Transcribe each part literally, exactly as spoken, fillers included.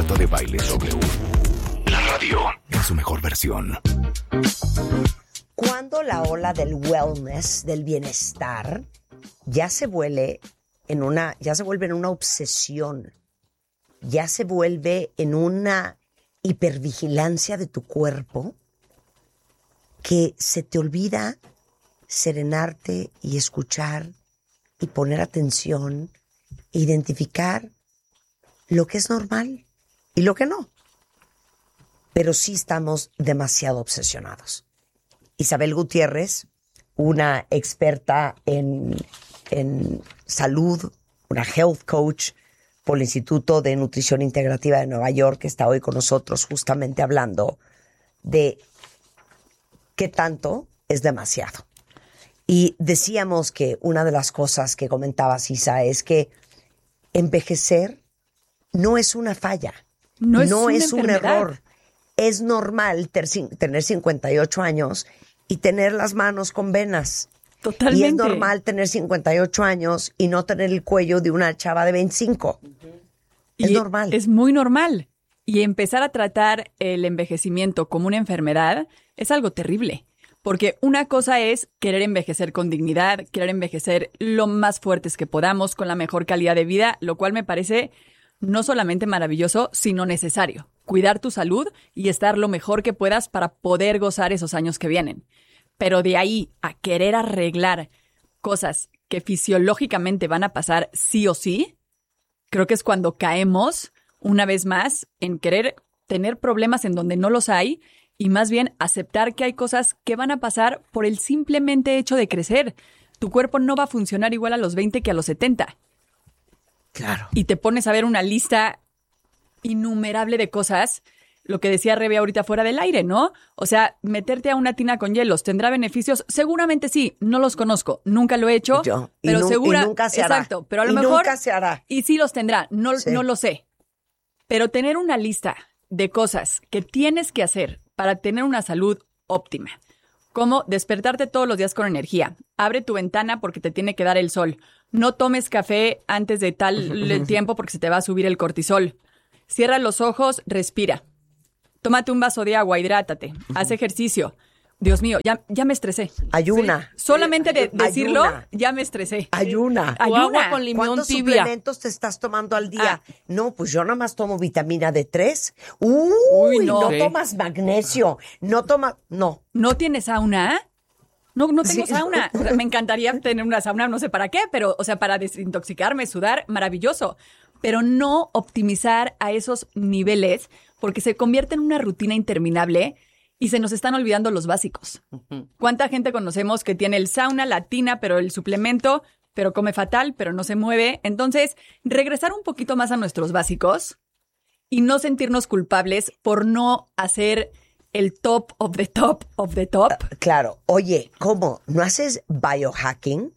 Marta de Baile W. La radio en su mejor versión. Cuando la ola del wellness, del bienestar, ya se vuelve en una, ya se vuelve en una obsesión, ya se vuelve en una hipervigilancia de tu cuerpo, que se te olvida serenarte y escuchar y poner atención, identificar lo que es normal y lo que no. Pero sí estamos demasiado obsesionados. Isabel Gutiérrez, una experta en, en salud, una health coach por el Instituto de Nutrición Integrativa de Nueva York, que está hoy con nosotros justamente hablando de qué tanto es demasiado. Y decíamos que una de las cosas que comentabas, Isa, es que envejecer no es una falla, no es, no una es un enfermedad. error. Es normal ter, tener cincuenta y ocho años y tener las manos con venas. Totalmente. Y es normal tener cincuenta y ocho años y no tener el cuello de una chava de veinticinco. Uh-huh. Es y normal. Es muy normal. Y empezar a tratar el envejecimiento como una enfermedad es algo terrible. Porque una cosa es querer envejecer con dignidad, querer envejecer lo más fuertes que podamos, con la mejor calidad de vida, lo cual me parece no solamente maravilloso, sino necesario. Cuidar tu salud y estar lo mejor que puedas para poder gozar esos años que vienen. Pero de ahí a querer arreglar cosas que fisiológicamente van a pasar sí o sí, creo que es cuando caemos una vez más en querer tener problemas en donde no los hay y más bien aceptar que hay cosas que van a pasar por el simplemente hecho de crecer. Tu cuerpo no va a funcionar igual a los veinte que a los setenta. Claro. Y te pones a ver una lista innumerable de cosas, lo que decía Rebe ahorita fuera del aire, ¿no? O sea, meterte a una tina con hielos, ¿tendrá beneficios? Seguramente sí, no los conozco, nunca lo he hecho, Yo. Y pero nu- segura, y nunca se hará. exacto, pero a lo y mejor nunca se hará. y sí los tendrá, no, Sí. no lo sé. Pero tener una lista de cosas que tienes que hacer para tener una salud óptima, como despertarte todos los días con energía, abre tu ventana porque te tiene que dar el sol, no tomes café antes de tal tiempo porque se te va a subir el cortisol, cierra los ojos, respira, tómate un vaso de agua, hidrátate, haz ejercicio. Dios mío, ya, ya me estresé. Ayuna. Sí. Solamente de Ayuna. decirlo, ya me estresé. Ayuna. Tu Ayuna. agua con limón ¿Cuántos tibia. suplementos te estás tomando al día? Ah. No, pues yo nada más tomo vitamina D tres. Uy, Uy, no, no. Sí. tomas magnesio. No tomas... No. ¿No tienes sauna? No, no tengo Sí. sauna. O sea, me encantaría tener una sauna, no sé para qué, pero, o sea, para desintoxicarme, sudar, maravilloso. Pero no optimizar a esos niveles porque se convierte en una rutina interminable y se nos están olvidando los básicos. ¿Cuánta gente conocemos que tiene el sauna, la tina, pero el suplemento, pero come fatal, pero no se mueve? Entonces, regresar un poquito más a nuestros básicos y no sentirnos culpables por no hacer el top of the top of the top. Claro. Oye, ¿cómo? ¿No haces biohacking?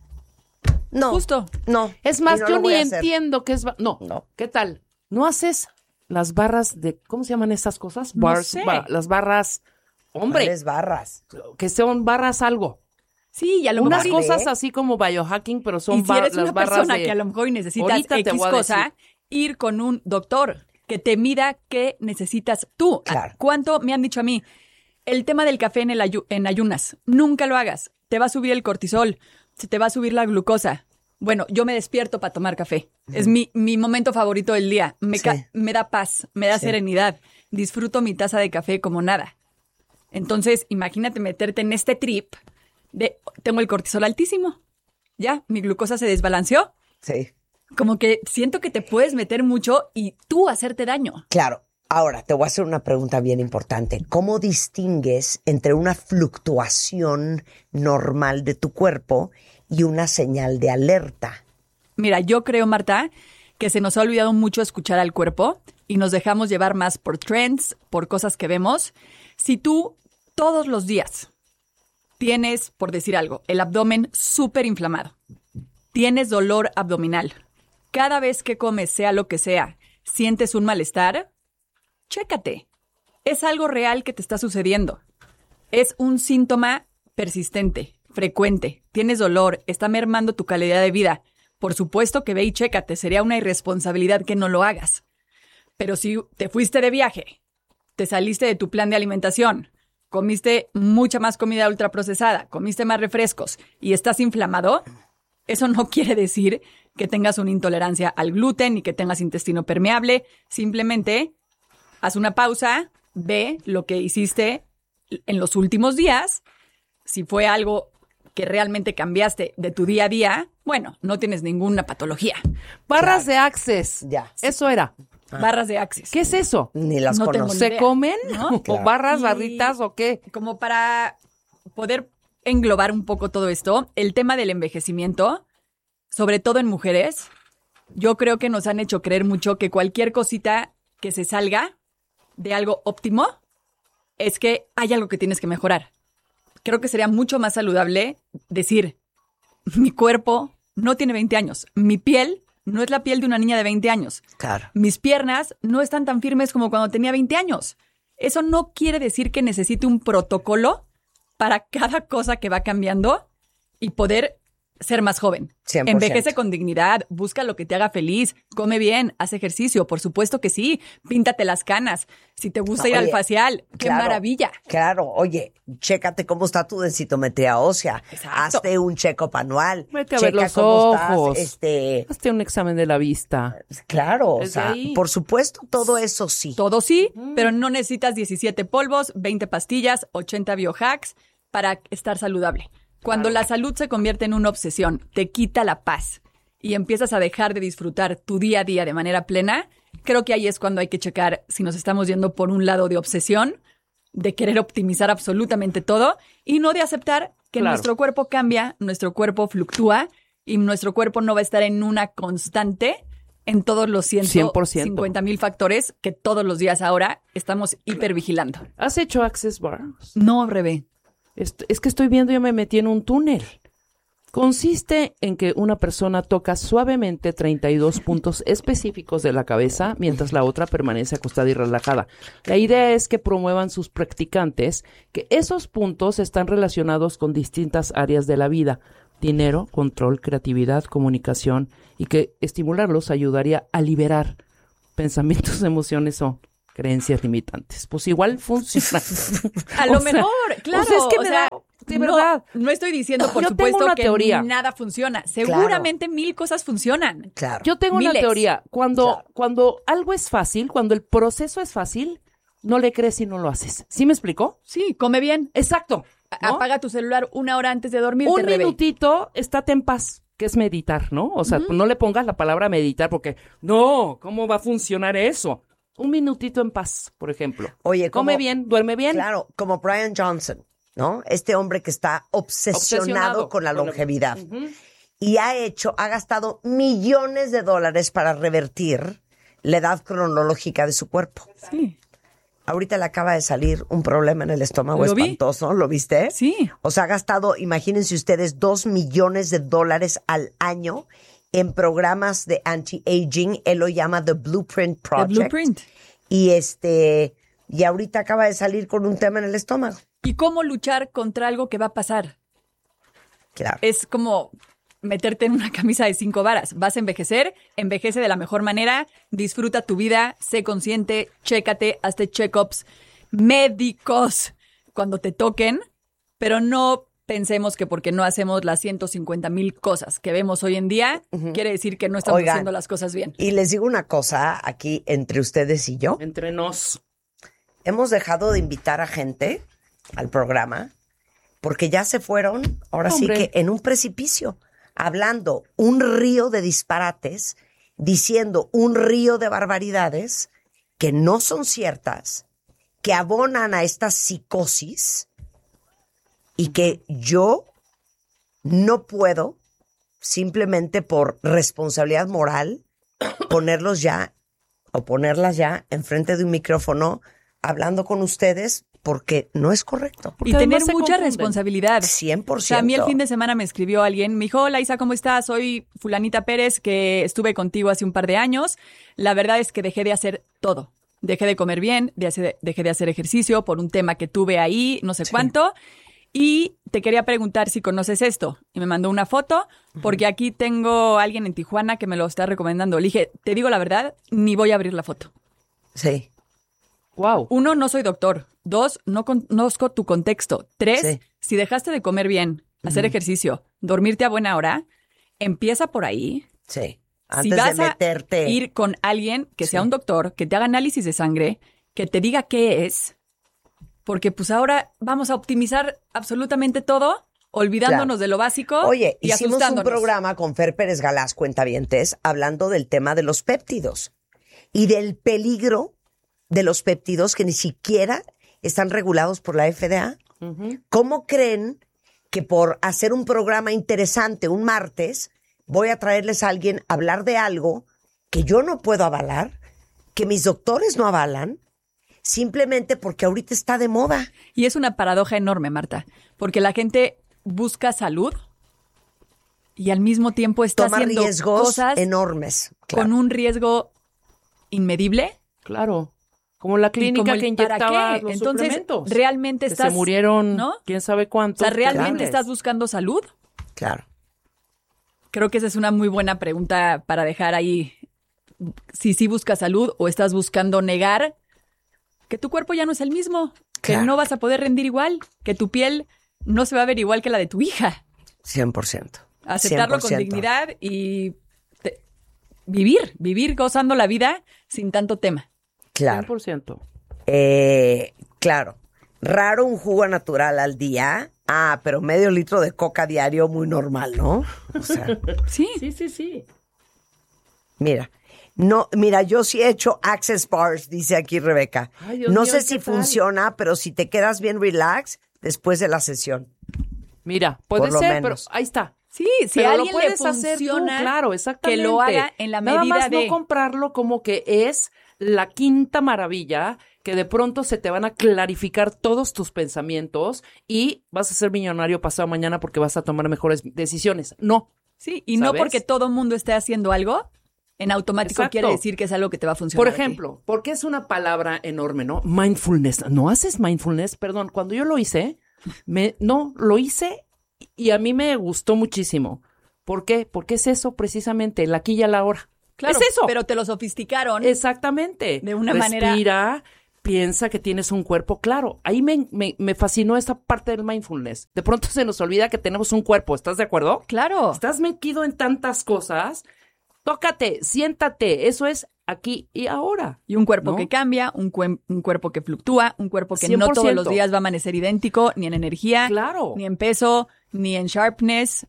No. Justo. No. Es más, Y no yo lo voy ni a hacer. entiendo qué es... ba- No, No. ¿qué tal? ¿No haces las barras de... ¿Cómo se llaman estas cosas? No Bars, sé. ba- las barras... Hombre, ¿Cuáles barras? que son barras algo. Sí, y a lo Unas mejor... cosas así como biohacking, pero son Y si ba- eres las una barras persona de... que a lo mejor necesitas Ahorita te X voy a cosa, decir. ir con un doctor que te mida qué necesitas tú. Claro. ¿Cuánto me han dicho a mí? El tema del café en, el ayu- en ayunas, nunca lo hagas. Te va a subir el cortisol, se te va a subir la glucosa. Bueno, yo me despierto para tomar café. Es mi, mi momento favorito del día. Me, Sí. ca- me da paz, me da Sí. serenidad. Disfruto mi taza de café como nada. Entonces, imagínate meterte en este trip de tengo el cortisol altísimo. Ya, mi glucosa se desbalanceó. Sí. Como que siento que te puedes meter mucho y tú hacerte daño. Claro. Ahora, te voy a hacer una pregunta bien importante. ¿Cómo distingues entre una fluctuación normal de tu cuerpo y una señal de alerta? Mira, yo creo, Marta, que se nos ha olvidado mucho escuchar al cuerpo y nos dejamos llevar más por trends, por cosas que vemos. Si tú todos los días tienes, por decir algo, el abdomen súper inflamado, tienes dolor abdominal, cada vez que comes, sea lo que sea, sientes un malestar, chécate. Es algo real que te está sucediendo. Es un síntoma persistente, frecuente. Tienes dolor, está mermando tu calidad de vida. Por supuesto que ve y chécate. Sería una irresponsabilidad que no lo hagas. Pero si te fuiste de viaje, te saliste de tu plan de alimentación, comiste mucha más comida ultraprocesada, comiste más refrescos y estás inflamado, eso no quiere decir que tengas una intolerancia al gluten ni que tengas intestino permeable. Simplemente haz una pausa, ve lo que hiciste en los últimos días. Si fue algo que realmente cambiaste de tu día a día, bueno, no tienes ninguna patología. Barras claro. de Access. Ya. Eso era. Ah. Barras de Access. ¿Qué es eso? Ni las no conozco. ¿Se comen? ¿No? Claro. ¿O barras, Y barritas o qué? Como para poder englobar un poco todo esto, el tema del envejecimiento, sobre todo en mujeres, yo creo que nos han hecho creer mucho que cualquier cosita que se salga de algo óptimo es que hay algo que tienes que mejorar. Creo que sería mucho más saludable decir, mi cuerpo no tiene veinte años, mi piel no es la piel de una niña de veinte años. Claro. Mis piernas no están tan firmes como cuando tenía veinte años. Eso no quiere decir que necesite un protocolo para cada cosa que va cambiando y poder ser más joven. cien por ciento. Envejece con dignidad, busca lo que te haga feliz, come bien, haz ejercicio, por supuesto que sí, píntate las canas. Si te gusta No, ir oye, al facial, qué claro, maravilla. Claro, oye, chécate cómo está tu densitometría ósea. Exacto. Hazte un check-up anual. Vete a Checa ver los cómo ojos. estás, este, Hazte un examen de la vista. claro, o Desde sea, ahí. por supuesto, todo eso sí. Todo sí, pero no necesitas diecisiete polvos, veinte pastillas, ochenta biohacks para estar saludable. Cuando la salud se convierte en una obsesión, te quita la paz y empiezas a dejar de disfrutar tu día a día de manera plena, creo que ahí es cuando hay que checar si nos estamos yendo por un lado de obsesión, de querer optimizar absolutamente todo y no de aceptar que Claro. nuestro cuerpo cambia, nuestro cuerpo fluctúa y nuestro cuerpo no va a estar en una constante en todos los ciento cincuenta mil factores que todos los días ahora estamos hipervigilando. ¿Has hecho Access Bars? No, Rebe. Est- Es que estoy viendo, yo me metí en un túnel. Consiste en que una persona toca suavemente treinta y dos puntos específicos de la cabeza mientras la otra permanece acostada y relajada. La idea es que promuevan sus practicantes que esos puntos están relacionados con distintas áreas de la vida: dinero, control, creatividad, comunicación, y que estimularlos ayudaría a liberar pensamientos, emociones o creencias limitantes. Pues igual funciona. A lo O sea, mejor, claro. o sea, es que o me sea, da- de no, verdad. No estoy diciendo, por Yo tengo supuesto, una que teoría. nada funciona. Seguramente mil cosas funcionan. Claro. Yo tengo una Miles. teoría. Cuando, Claro. cuando algo es fácil, cuando el proceso es fácil, no le crees y no lo haces. ¿Sí me explicó? Sí, come bien. Exacto. A- ¿no? Apaga tu celular una hora antes de dormirte, Un Rebe. minutito, estate en paz, que es meditar, ¿no? O sea, no le pongas la palabra meditar porque, no, ¿cómo va a funcionar eso? Un minutito en paz, por ejemplo. Oye, come como- bien, duerme bien. Claro, como Brian Johnson, ¿no? Este hombre que está obsesionado, Obsesionado con la con la- longevidad. Ujú. Y ha hecho, ha gastado millones de dólares para revertir la edad cronológica de su cuerpo. Sí. Ahorita le acaba de salir un problema en el estómago Lo vi. espantoso, ¿lo viste? Sí. O sea, ha gastado, imagínense ustedes, dos millones de dólares al año en programas de anti-aging. Él lo llama The Blueprint The Project. Blueprint. Y este, y ahorita acaba de salir con un tema en el estómago. ¿Y cómo luchar contra algo que va a pasar? Claro. Es como meterte en una camisa de cinco varas. Vas a envejecer, envejece de la mejor manera, disfruta tu vida, sé consciente, chécate, hazte check-ups médicos cuando te toquen, pero no pensemos que porque no hacemos las ciento cincuenta mil cosas que vemos hoy en día, quiere decir que no estamos Oigan, haciendo las cosas bien. Y les digo una cosa aquí entre ustedes y yo. Entre nos. Hemos dejado de invitar a gente al programa porque ya se fueron, ahora Hombre. sí que en un precipicio, hablando un río de disparates, diciendo un río de barbaridades que no son ciertas, que abonan a esta psicosis y que yo no puedo, simplemente por responsabilidad moral, ponerlos ya o ponerlas ya enfrente de un micrófono hablando con ustedes porque no es correcto. Porque Y tener además se mucha confunden. responsabilidad. cien por O sea, ciento. a mí el fin de semana me escribió alguien, me dijo, hola Isa, ¿cómo estás? Soy fulanita Pérez, que estuve contigo hace un par de años. La verdad es que dejé de hacer todo. Dejé de comer bien, de hacer- dejé de hacer ejercicio por un tema que tuve ahí, no sé cuánto. Y te quería preguntar si conoces esto. Y me mandó una foto, porque aquí tengo a alguien en Tijuana que me lo está recomendando. Le dije, te digo la verdad, ni voy a abrir la foto. Sí. Wow. Uno, no soy doctor. Dos, no conozco tu contexto. Tres, Sí. si dejaste de comer bien, hacer Ujú. ejercicio, dormirte a buena hora, empieza por ahí. Sí. Si Antes vas de meterte. a ir con alguien que sea Sí. un doctor, que te haga análisis de sangre, que te diga qué es, porque pues ahora vamos a optimizar absolutamente todo, olvidándonos Claro. de lo básico Oye, y hicimos un asustándonos. programa con Fer Pérez Galás, cuentavientes, hablando del tema de los péptidos y del peligro de los péptidos que ni siquiera están regulados por la F D A. Ujú. ¿Cómo creen que por hacer un programa interesante un martes voy a traerles a alguien a hablar de algo que yo no puedo avalar, que mis doctores no avalan, simplemente porque ahorita está de moda? Y es una paradoja enorme, Marta, porque la gente busca salud y al mismo tiempo está Toma haciendo riesgos cosas enormes. con Claro. un riesgo inmedible. Claro. Como la y como clínica el que ¿para inyectaba qué? los Entonces, suplementos. realmente que estás... se murieron ¿no? quién sabe O cuántos. sea, ¿realmente terribles. estás buscando salud? Claro. Creo que esa es una muy buena pregunta para dejar ahí. Si sí buscas salud o estás buscando negar que tu cuerpo ya no es el mismo, que Claro. no vas a poder rendir igual, que tu piel no se va a ver igual que la de tu hija. cien por ciento. Aceptarlo con dignidad y te- vivir, vivir gozando la vida sin tanto tema. Claro. cien por ciento. Eh, claro. Raro un jugo natural al día. Ah, pero medio litro de coca diario muy normal, ¿no? O sea, Sí, Sí, sí, sí. mira. No, mira, yo sí he hecho Access Bars, dice aquí Rebeca. Ay, Dios no mío, sé ¿qué si tal? funciona, pero si te quedas bien relax después de la sesión. Mira, puede Por lo ser, menos. pero ahí está. sí, si Pero a lo alguien le puedes hacer tú, funciona, claro, exactamente. que lo haga en la Nada medida más de... no comprarlo como que es la quinta maravilla, que de pronto se te van a clarificar todos tus pensamientos y vas a ser millonario pasado mañana porque vas a tomar mejores decisiones. No. Sí, y no ¿Sabes? porque todo mundo esté haciendo algo, en automático Exacto. quiere decir que es algo que te va a funcionar. Por a ti. ejemplo, porque es una palabra enorme, ¿no? Mindfulness. ¿No haces mindfulness? Perdón, cuando yo lo hice, me, no, lo hice y a mí me gustó muchísimo. ¿Por qué? Porque es eso precisamente, el aquí y el ahora. Claro, es eso. pero te lo sofisticaron. Exactamente. De una Respira, manera- piensa que tienes un cuerpo. Claro, ahí me, me, me fascinó esta parte del mindfulness. De pronto se nos olvida que tenemos un cuerpo. ¿Estás de acuerdo? Claro. Estás metido en tantas cosas. Tócate, siéntate. Eso es aquí y ahora. Y un cuerpo ¿no? que cambia, un, cuen- un cuerpo que fluctúa, un cuerpo que cien no por todos ciento. los días va a amanecer idéntico, ni en energía, Claro. ni en peso, ni en sharpness.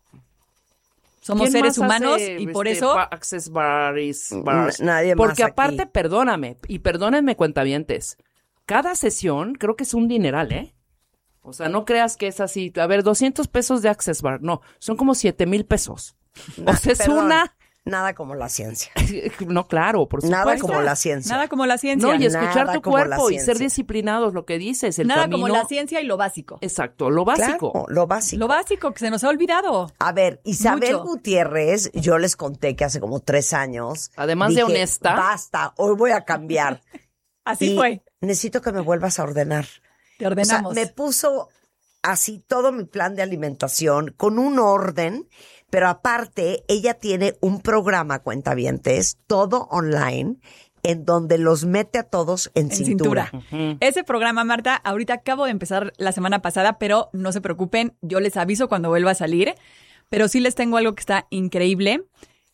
Somos ¿Quién seres más humanos hace, y por este, eso... ba- Access bars, bars? N- nadie más Porque aquí. aparte, perdóname, y perdónenme cuentavientes, cada sesión creo que es un dineral, ¿eh? O sea, no creas que es así, a ver, doscientos pesos de Access Bar, no, son como siete mil pesos. O sea, es Perdón, una... Nada como la ciencia. No, claro, por supuesto. Nada como la ciencia. Nada como la ciencia. No, y escuchar Nada tu como la cuerpo y ciencia. ser disciplinados, lo que dices, el Nada camino. como la ciencia y lo básico. Exacto, lo básico. Claro, lo básico. Lo básico que se nos ha olvidado. A ver, Isabel Mucho. Gutiérrez, yo les conté que hace como tres años. Además de dije, honesta. Basta, hoy voy a cambiar. Así Y fue. Necesito que me vuelvas a ordenar. Te O sea, ordenamos. me puso así todo mi plan de alimentación con un orden, pero aparte ella tiene un programa, cuentavientes, todo online, en donde los mete a todos en, En cintura. cintura. Ese programa, Marta, ahorita acabo de empezar la semana pasada, pero no se preocupen, yo les aviso cuando vuelva a salir. Pero sí les tengo algo que está increíble,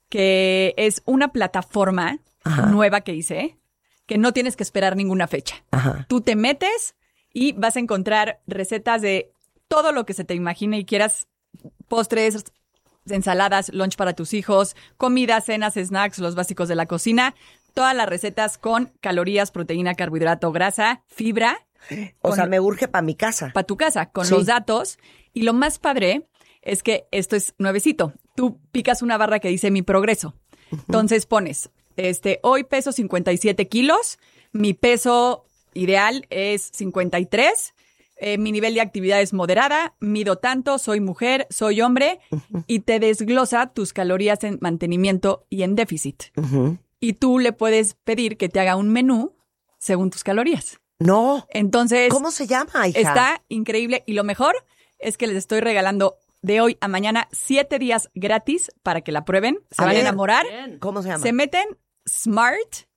que es una plataforma Ajá. nueva que hice, que no tienes que esperar ninguna fecha. Ajá. Tú te metes y vas a encontrar recetas de todo lo que se te imagine y quieras, postres, ensaladas, lunch para tus hijos, comidas, cenas, snacks, los básicos de la cocina. Todas las recetas con calorías, proteína, carbohidrato, grasa, fibra. O con- sea, me urge para mi casa. para tu casa, con Sí. los datos. Y lo más padre es que esto es nuevecito. Tú picas una barra que dice mi progreso. Entonces pones, este, hoy peso cincuenta y siete kilos, mi peso ideal es cincuenta y tres, eh, mi nivel de actividad es moderada, mido tanto, soy mujer, soy hombre, y te desglosa tus calorías en mantenimiento y en déficit. Ujú. Y tú le puedes pedir que te haga un menú según tus calorías. No. Entonces, ¿Cómo se llama, hija? está increíble y lo mejor es que les estoy regalando de hoy a mañana siete días gratis para que la prueben. Se A van a ver. enamorar. Bien. ¿Cómo se llama? Se meten smart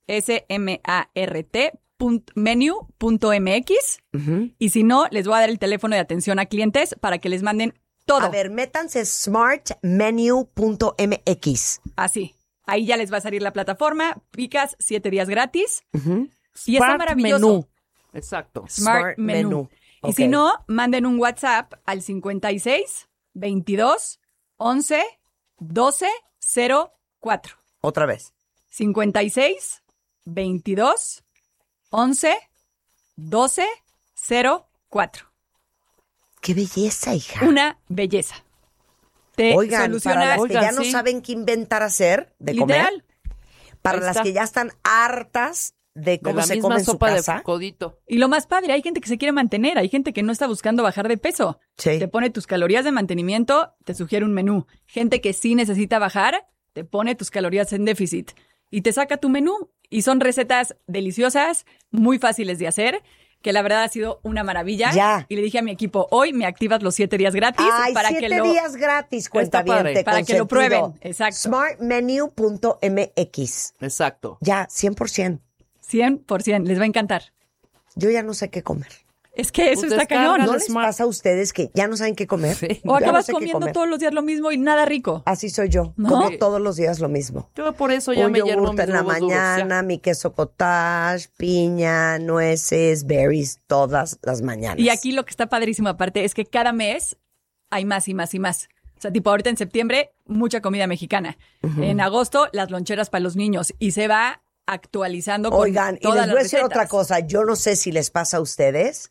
S M A R T menu punto M X. Uh-huh. Y si no, les voy a dar el teléfono de atención a clientes para que les manden todo. A ver, métanse smart menu punto M X. Así. Ahí ya les va a salir la plataforma. Picas siete días gratis. Uh-huh. Y está Smart maravilloso. Menú. Exacto. Smart, Smart Menú. Menú. Y Ok. si no, manden un WhatsApp al cincuenta y seis, veintidós, once, doce, cero cuatro. Otra vez. cincuenta y seis, veintidós, once, doce, cero cuatro. ¡Qué belleza, hija! Una belleza. Te Oigan, soluciona para las que Oigan, ya no sí. saben qué inventar hacer de literal. comer, para Ahí las está. que ya están hartas de De cómo la se misma come en su sopa casa. de codito. Y lo más padre, hay gente que se quiere mantener, hay gente que no está buscando bajar de peso. Sí. Te pone tus calorías de mantenimiento, te sugiere un menú. Gente que sí necesita bajar, te pone tus calorías en déficit y te saca tu menú. Y son recetas deliciosas, muy fáciles de hacer, que la verdad ha sido una maravilla. Ya. Y le dije a mi equipo, hoy me activas los siete días gratis Ay, para siete que lo... días gratis, cuenta Está padre. bien, Para que lo prueben, exacto. smart menu punto M X. Exacto. Ya, cien por ciento. cien por ciento, les va a encantar. Yo ya no sé qué comer. Es que eso Pues está descarga cañón. ¿No Al les Smart. pasa a ustedes que ya no saben qué comer? Sí. O Ya no acabas sé qué comiendo comer. todos los días lo mismo y nada rico. Así soy yo. ¿No? Como Sí. todos los días lo mismo. Yo por eso ya Un me hiervo yogur mis en la huevos duros, ya. mañana, mi queso cottage, piña, nueces, berries, todas las mañanas. Y aquí lo que está padrísimo aparte es que cada mes hay más y más y más. O sea, tipo ahorita en septiembre, mucha comida mexicana. En agosto, las loncheras para los niños. Y se va actualizando con Oigan, y todas les voy a las decir recetas. otra cosa. Yo no sé si les pasa a ustedes.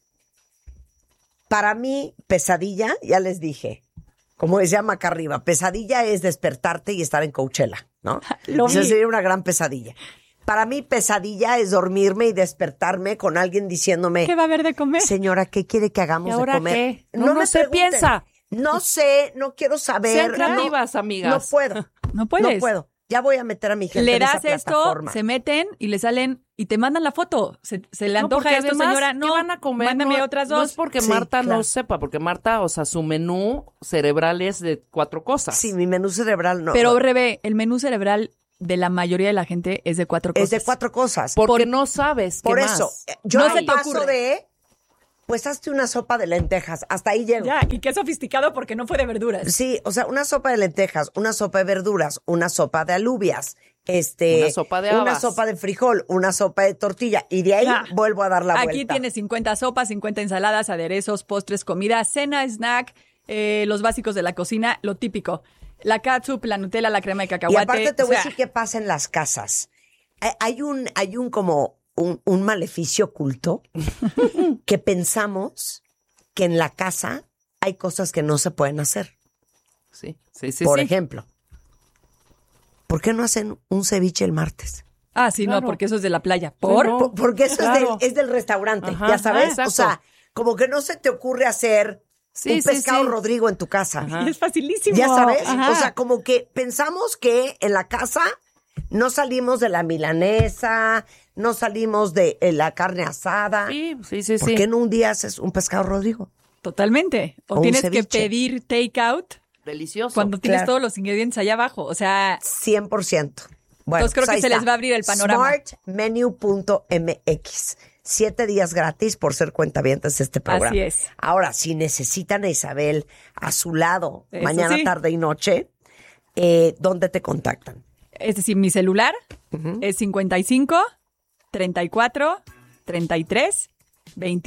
Para mí, pesadilla, ya les dije, como decía Maca arriba, pesadilla es despertarte y estar en Coachella, ¿no? Lo Esa vi. sería una gran pesadilla. Para mí, pesadilla es dormirme y despertarme con alguien diciéndome, ¿Qué va a haber de comer? señora, ¿qué quiere que hagamos ¿Y ahora de comer? qué? No, no se pregunten. piensa. No sé, no quiero saber. Sean no- creativas, amigas. No puedo. No puedes. No puedo. Ya voy a meter a mi gente Le en esa das esto, plataforma. se meten y le salen y te mandan la foto. Se, se le No, antoja porque esto, además, señora. ¿qué No, van a comer? mándame no, otras No dos. es porque Sí, Marta claro. no sepa, porque Marta, o sea, su menú cerebral es de cuatro cosas. Sí, mi menú cerebral no. Pero, Rebe, el menú cerebral de la mayoría de la gente es de cuatro cosas. es de cuatro cosas. Porque por- no sabes qué Por más. eso, eh, yo No no se te paso ocurre. de, pues hazte una sopa de lentejas, hasta ahí llego. Ya, y qué sofisticado porque no fue de verduras. Sí, o sea, una sopa de lentejas, una sopa de verduras, una sopa de alubias, este, Una sopa de una habas. sopa de frijol, una sopa de tortilla, y de ahí Ya. vuelvo a dar la Aquí vuelta. tienes cincuenta sopas, cincuenta ensaladas, aderezos, postres, comida, cena, snack, eh, los básicos de la cocina, lo típico. La catsup, la Nutella, la crema de Y cacahuate. aparte te o voy a sea, decir qué pasa en las casas. Hay- Hay un, hay un como un, un maleficio oculto que pensamos que en la casa hay cosas que no se pueden hacer. Sí, sí, sí. Por sí. ejemplo, ¿por qué no hacen un ceviche el martes? Ah, sí, Claro. no, porque eso es de la playa. ¿Por? No, Por- porque eso claro. es, del, es del restaurante, Ajá, ya sabes. ah, exacto. O sea, como que no se te ocurre hacer Sí, un sí, pescado sí. Rodrigo en tu casa. Ajá. Y es facilísimo. Ya sabes. Ajá. O sea, como que pensamos que en la casa no salimos de la milanesa, no salimos de eh, la carne asada. Sí, sí, sí, ¿Por sí. qué en un día haces un pescado Rodrigo? Totalmente. O, O un tienes que ceviche. pedir takeout Delicioso. cuando tienes Claro. todos los ingredientes allá abajo. O sea, cien por ciento. Bueno, Entonces creo pues que ahí se les está. va a abrir el panorama. smart menu punto M X. Siete días gratis por ser cuentavientes de este programa. Así es. Ahora, si necesitan a Isabel a su lado Eso mañana, sí. tarde y noche, eh, ¿dónde te contactan? es decir, mi celular es cincuenta y cinco, treinta y cuatro, treinta y tres, veinte.